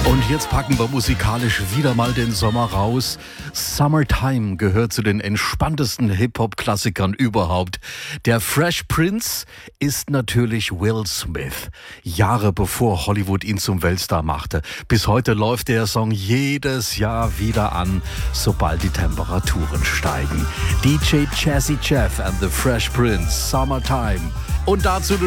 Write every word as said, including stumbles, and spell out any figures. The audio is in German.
Und jetzt packen wir musikalisch wieder mal den Sommer raus. Summertime gehört zu den entspanntesten Hip-Hop-Klassikern überhaupt. Der Fresh Prince ist natürlich Will Smith. Jahre bevor Hollywood ihn zum Weltstar machte. Bis heute läuft der Song jedes Jahr wieder an, sobald die Temperaturen steigen. D J Jazzy Jeff and the Fresh Prince, Summertime. Und dazu